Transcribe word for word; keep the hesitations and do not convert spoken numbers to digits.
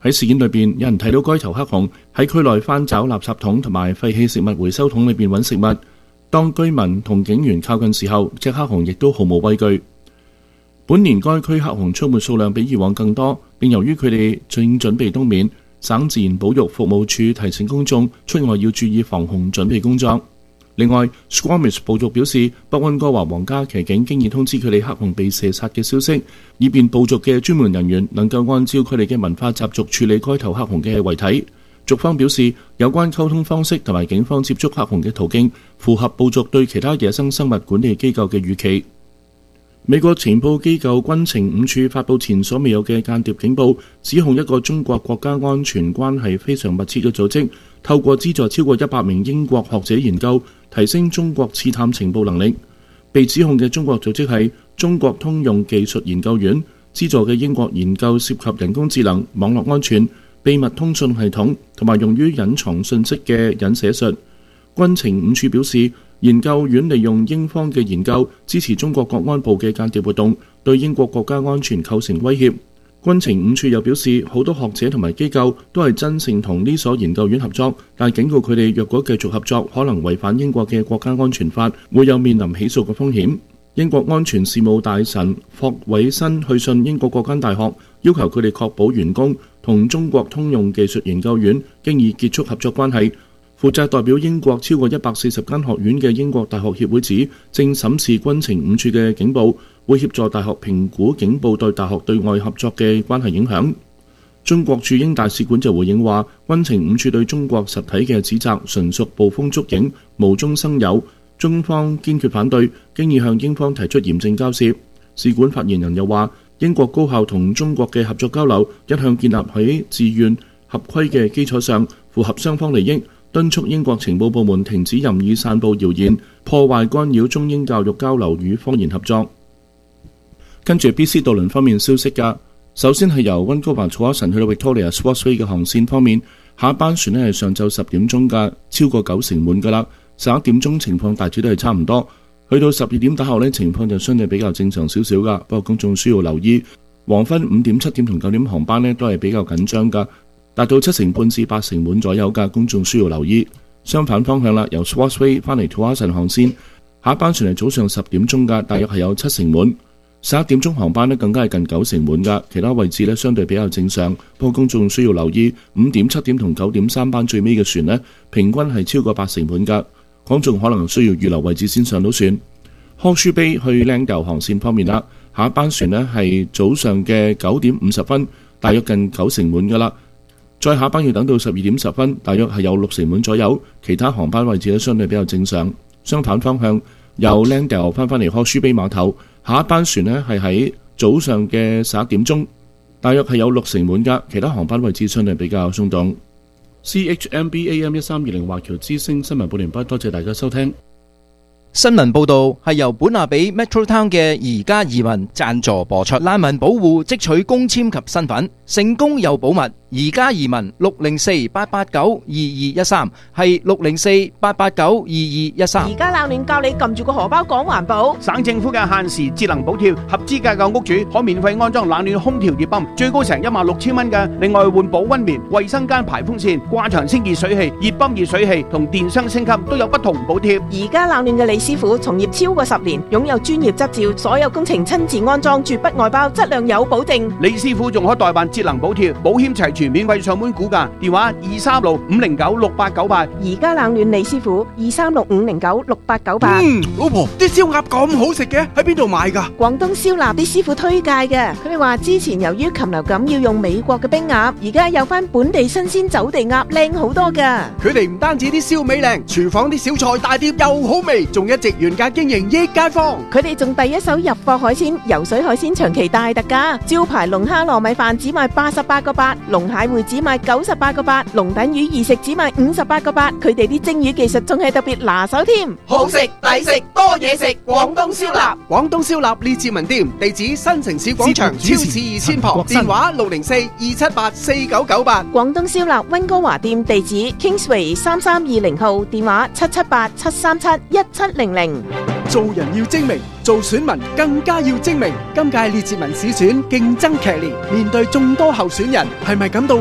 喺事件裏邊，有人睇到該頭黑熊喺區內翻找垃圾桶同埋廢棄食物回收桶裏邊揾食物。當居民同警員靠近時候，隻黑熊亦都毫無畏懼。本年該區黑熊出沒數量比以往更多，並由於佢哋正準備冬眠，省自然保育服務處提醒公眾出外要注意防熊準備工作。另外 Squamish 部族表示，北溫哥華皇家騎警經已通知佢哋黑熊被射殺嘅消息，以便部族嘅專門人員能夠按照佢哋嘅文化習俗處理該頭黑熊嘅遺體。族方表示，有關溝通方式同埋警方接觸黑熊嘅途徑符合部族對其他野生生物管理機構嘅預期。美國情報機構軍情五處發佈前所未有嘅間諜警報，指控一個中國國家安全關係非常密切嘅組織透過資助超過一百名英國學者研究，提升中國刺探情報能力。被指控嘅中國組織係中國通用技術研究院，資助嘅英國研究涉及人工智能、網絡安全、秘密通訊系統同埋用於隱藏信息嘅隱寫術。軍情五處表示，研究院利用英方嘅研究支持中國國安部嘅間諜活動，對英國國家安全構成威脅。軍情五處又表示，好多學者同埋機構都係真誠同呢所研究院合作，但警告佢哋若果繼續合作，可能違反英國嘅國家安全法，會有面臨起訴嘅風險。英國安全事務大臣霍偉新去信英國各間大學，要求佢哋確保員工同中國通用技術研究院經已結束合作關係。負責代表英國超過一百四十間學院嘅英國大學協會指，正審視軍情五處嘅警報，會協助大學評估警報對大學對外合作嘅關係影響。中國駐英大使館就回應話，軍情五處對中國實體嘅指責純屬捕風捉影，無中生有，中方堅決反對，經已向英方提出嚴正交涉。使館發言人又話，英國高校同中國嘅合作交流一向建立喺自願合規嘅基礎上，符合雙方利益，敦促英國情報部門停止任意散佈謠言，破壞干擾中英教育交流與科研合作。跟住 B C 渡輪方面消息㗎，首先係由溫哥華楚阿臣去到 Victoria Sportsway 嘅航線方面，下一班船呢係上晝十點鐘㗎，超過九成滿㗎啦。十一點鐘情況大致都係差唔多，去到十二點打後呢，情況就相對比較正常少少㗎。不過公眾需要留意，黃昏五點、七點同九點航班呢都係比較緊張㗎。達到七成半至八成滿左右嘅，公眾需要留意。相反方向啦，由 Sportsway 翻嚟土華神航線，下一班船係早上十點鐘嘅，大約係有七成滿。十一點鐘航班呢更加係近九成滿嘅，其他位置呢相對比較正常。不過公眾需要留意，五點、七點同九點三班最尾嘅船呢，平均係超過八成滿嘅，公眾可能需要預留位置先上到船。Horseshoe Bay去 Langdale 航線方面啦，下一班船呢係早上嘅九點五十分，大約近九成滿噶啦。再下班要等到十二點十分，大約係有六成滿左右，其他航班位置咧相對比較正常。相反方向由 Langdale 翻返嚟 Horseshoe Bay 碼頭，下一班船呢係喺早上嘅十一點鐘，大約係有六成滿噶，其他航班位置相對比較鬆動。C H M B A M 一三二零華僑之聲新聞報完畢，多謝大家收聽。 新聞報道係由本亞比 Metro Town 嘅宜家移民贊助播出。難民保護即取公簽及身份，成功又保密。宜家移民六零四八八九二二一三係六零四八八九二二一三。 而家冷暖教你撳住個荷包講環保。 省政府嘅限時節能補貼，合資格嘅屋主可免費安裝冷暖空調熱泵，最高成一萬六千蚊嘅。另外換保溫棉、衛生間排風扇、掛牆清熱水器、熱泵熱水器同電箱升級都有不同補貼。 而家冷暖嘅李師傅從業超過十年，擁有專業執照，所有工程親自安裝，絕不外包，質量有保證。 李師傅仲可代辦節能補貼，保險齊全，免費上門估價，電話二三六五零九六八九八。 而家冷暖李師傅二三六五零九六八九八。 嗯，老婆，啲燒鴨咁好食嘅，喺邊度買㗎？ 廣東燒臘啲師傅推介嘅，佢哋話之前由於禽流感要用美國嘅冰鴨，而家有翻本地新鮮走地鴨，靚好多㗎。 佢哋唔單止啲燒味靚，廚房啲小菜大碟又好味，仲一直原價經營益街坊。 佢哋仲第一手入貨海鮮，游水海鮮長期大特價，招牌龍蝦糯米飯只賣八十八個八，龍蟹會只賣九十八個八，龍躉魚二食只賣五十八個八。佢哋啲蒸魚技術仲係特別拿手添， 好食抵食多嘢食。廣東燒臘，廣東燒臘列治文店，地址新城市廣場超市二千旁，電話六零四二七八四九九八。 廣東燒臘溫哥華店地址 Kingsway 三三二零號，電話七七八七三七一七零零。 做人要精明，做選民更加要精明。今屆列治文市選競爭劇烈，面對眾多候選人，係咪感到